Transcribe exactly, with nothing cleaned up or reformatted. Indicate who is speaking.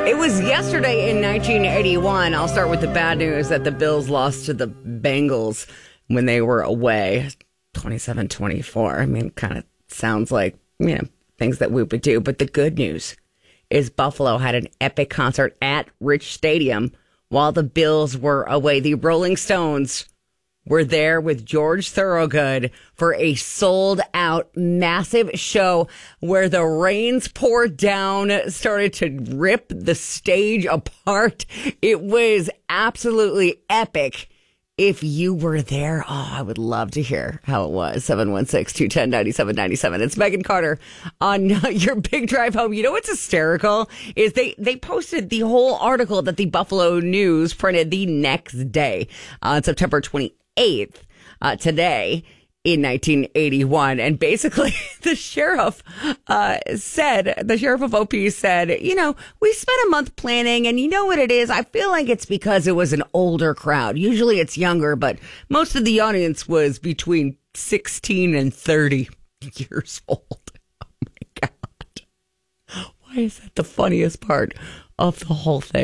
Speaker 1: It was yesterday in nineteen eighty-one. I'll start with the bad news that the Bills lost to the Bengals when they were away, twenty-seven twenty-four. I mean, kind of sounds like, you know, things that we would do. But the good news is Buffalo had an epic concert at Rich Stadium while the Bills were away. The Rolling Stones were there with George Thorogood for a sold-out massive show where the rains poured down, started to rip the stage apart. It was absolutely epic. If you were there, oh, I would love to hear how it was. seven one six, two one zero, nine seven nine seven. It's Megan Carter on your big drive home. You know what's hysterical is they, they posted the whole article that the Buffalo News printed the next day on September twenty-eighth, uh, today in nineteen eighty-one. And basically the sheriff uh, said, the sheriff of O P said, you know, we spent a month planning and you know what it is? I feel like it's because it was an older crowd. Usually it's younger, but most of the audience was between sixteen and thirty years old. Oh my God. Why is that the funniest part of the whole thing?